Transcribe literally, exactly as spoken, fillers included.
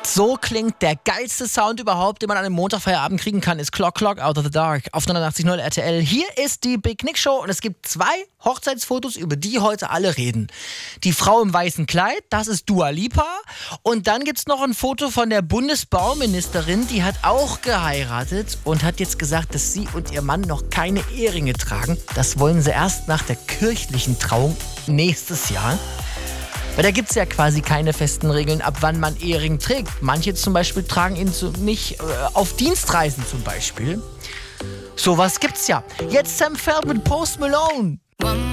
So klingt der geilste Sound überhaupt, den man an einem Montagfeierabend kriegen kann, ist Clock Clock Out of the Dark auf neunundachtzig Komma null R T L. Hier ist die Big Nick Show und es gibt zwei Hochzeitsfotos, über die heute alle reden. Die Frau im weißen Kleid, das ist Dua Lipa. Und dann gibt's noch ein Foto von der Bundesbauministerin, die hat auch geheiratet und hat jetzt gesagt, dass sie und ihr Mann noch keine Eheringe tragen. Das wollen sie erst nach der kirchlichen Trauung nächstes Jahr. Weil da gibt es ja quasi keine festen Regeln, ab wann man Ehering trägt. Manche zum Beispiel tragen ihn zu, nicht äh, auf Dienstreisen zum Beispiel. Sowas gibt's ja. Jetzt Sam Feld mit Post Malone.